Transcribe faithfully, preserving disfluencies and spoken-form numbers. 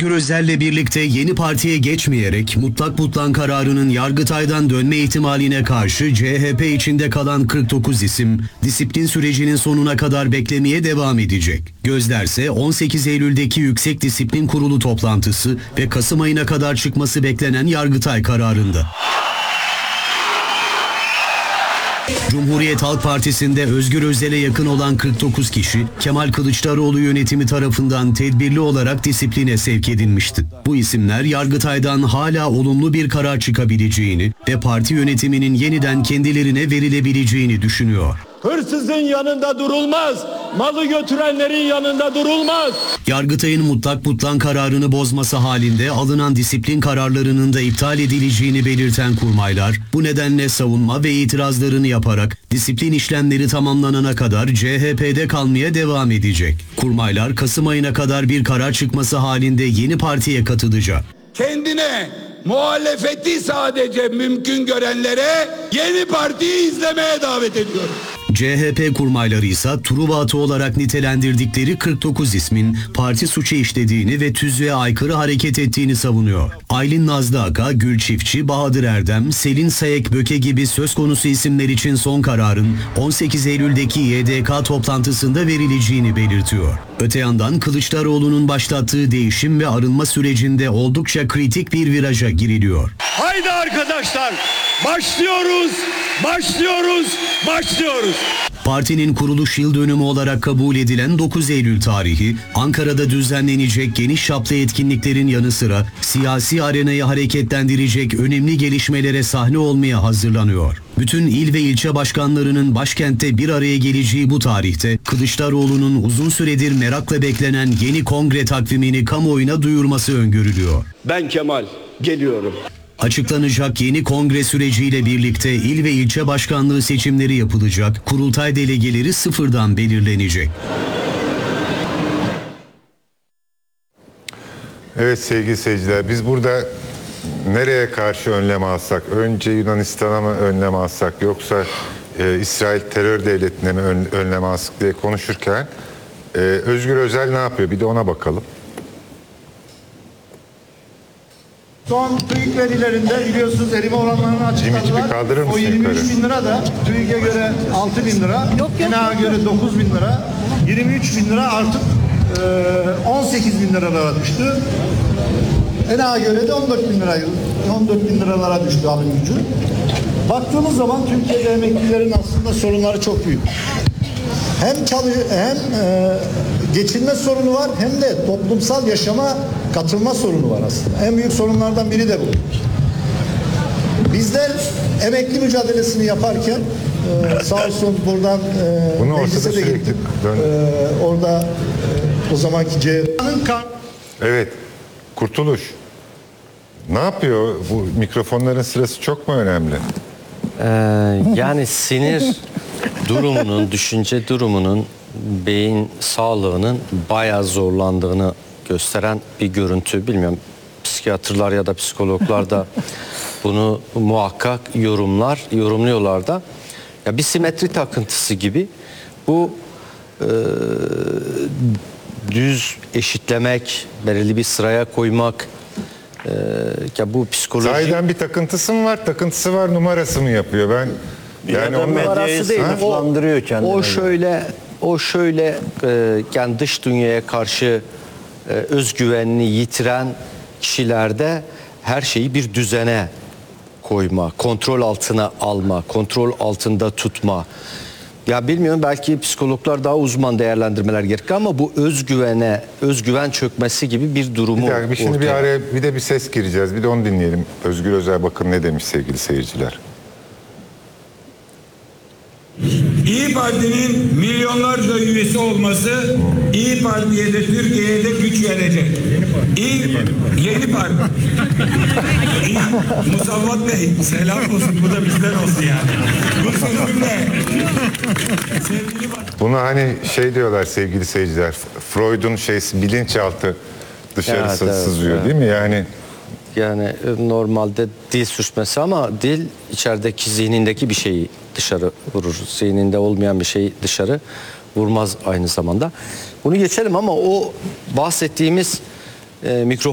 Özgür Özel'le birlikte yeni partiye geçmeyerek mutlak butlan kararının Yargıtay'dan dönme ihtimaline karşı C H P içinde kalan kırk dokuz isim disiplin sürecinin sonuna kadar beklemeye devam edecek. Gözlerse on sekiz Eylül'deki Yüksek Disiplin Kurulu toplantısı ve Kasım ayına kadar çıkması beklenen Yargıtay kararında. Cumhuriyet Halk Partisi'nde Özgür Özel'e yakın olan kırk dokuz kişi, Kemal Kılıçdaroğlu yönetimi tarafından tedbirli olarak disipline sevk edilmişti. Bu isimler Yargıtay'dan hala olumlu bir karar çıkabileceğini ve parti yönetiminin yeniden kendilerine verilebileceğini düşünüyor. Hırsızın yanında durulmaz, malı götürenlerin yanında durulmaz. Yargıtay'ın mutlak butlan kararını bozması halinde alınan disiplin kararlarının da iptal edileceğini belirten kurmaylar, bu nedenle savunma ve itirazlarını yaparak disiplin işlemleri tamamlanana kadar C H P'de kalmaya devam edecek. Kurmaylar Kasım ayına kadar bir karar çıkması halinde yeni partiye katılacak. Kendine muhalefeti sadece mümkün görenlere yeni partiyi izlemeye davet ediyorum. C H P kurmayları ise Truva atı olarak nitelendirdikleri kırk dokuz ismin parti suçu işlediğini ve tüzüğe aykırı hareket ettiğini savunuyor. Aylin Nazlı Aka, Gül Çiftçi, Bahadır Erdem, Selin Sayek Böke gibi söz konusu isimler için son kararın on sekiz Eylül'deki Y D K toplantısında verileceğini belirtiyor. Öte yandan Kılıçdaroğlu'nun başlattığı değişim ve arınma sürecinde oldukça kritik bir viraja giriliyor. Haydi arkadaşlar, başlıyoruz, başlıyoruz, başlıyoruz. Partinin kuruluş yıl dönümü olarak kabul edilen dokuz Eylül tarihi, Ankara'da düzenlenecek geniş çaplı etkinliklerin yanı sıra siyasi arenayı hareketlendirecek önemli gelişmelere sahne olmaya hazırlanıyor. Bütün il ve ilçe başkanlarının başkentte bir araya geleceği bu tarihte Kılıçdaroğlu'nun uzun süredir merakla beklenen yeni kongre takvimini kamuoyuna duyurması öngörülüyor. Ben Kemal, geliyorum. Açıklanacak yeni kongre süreciyle birlikte il ve ilçe başkanlığı seçimleri yapılacak, kurultay delegeleri sıfırdan belirlenecek. Evet sevgili seyirciler, biz burada nereye karşı önlem alsak, önce Yunanistan'a mı önlem alsak yoksa e, İsrail terör devletine mi ön, önlem alsak diye konuşurken e, Özgür Özel ne yapıyor? Bir de ona bakalım. Son TÜİK verilerinde biliyorsunuz erime oranlarını açıkladılar. O yirmi üç bin lira da TÜİK'e göre altı bin lira, E N A'ya göre dokuz bin lira, yirmi üç bin lira artık e, on sekiz bin liralara düştü. E N A'ya göre de on dört bin lira, on dört bin liralara düştü alım gücü. Baktığımız zaman Türkiye'de emeklilerin aslında sorunları çok büyük. Hem çalı hem e, geçinme sorunu var hem de toplumsal yaşama katılma sorunu var aslında. En büyük sorunlardan biri de bu. Bizler emekli mücadelesini yaparken e, sağ olsun buradan e, meclise de gittik. E, orada e, o zamanki C H P'nin Evet. Kurtuluş. Ne yapıyor? Bu mikrofonların sırası çok mu önemli? Ee, yani sinir durumunun, düşünce durumunun, beyin sağlığının bayağı zorlandığını gösteren bir görüntü. Bilmiyorum, psikiyatrlar ya da psikologlar da bunu muhakkak yorumlar, yorumluyorlar da. Ya bir simetri takıntısı gibi bu e, düz eşitlemek, belirli bir sıraya koymak, e, ya bu psikolojik... Sahiden bir takıntısı mı var, takıntısı var, numarası mı yapıyor? Ben yani onun numarası değil. Sınıflandırıyor kendini. O şöyle, o şöyle e, yani dış dünyaya karşı e, özgüvenini yitiren kişilerde her şeyi bir düzene koyma, kontrol altına alma, kontrol altında tutma. Ya bilmiyorum, belki psikologlar daha uzman değerlendirmeler gerekir ama bu özgüvene, özgüven çökmesi gibi bir durumu bir dakika, şimdi ortaya. bir araya bir de bir ses gireceğiz. Bir de onu dinleyelim. Özgür Özel bakın ne demiş sevgili seyirciler. İYİ Parti'nin milyonlarca üyesi olması İYİ Parti'ye de Türkiye'ye de güç verecek. İYİ, yeni parti. İYİ, Musavvat Bey selam olsun, bu da bizden olsun yani. Bu sözümle. Buna hani şey diyorlar sevgili seyirciler, Freud'un şeysi, bilinçaltı dışarı Evet, evet, sızıyor evet. değil mi? Yani Yani normalde dil sürçmesi ama dil içerideki zihnindeki bir şeyi dışarı vurur. Zihninde olmayan bir şeyi dışarı vurmaz aynı zamanda. Bunu geçelim ama o bahsettiğimiz e, mikrofon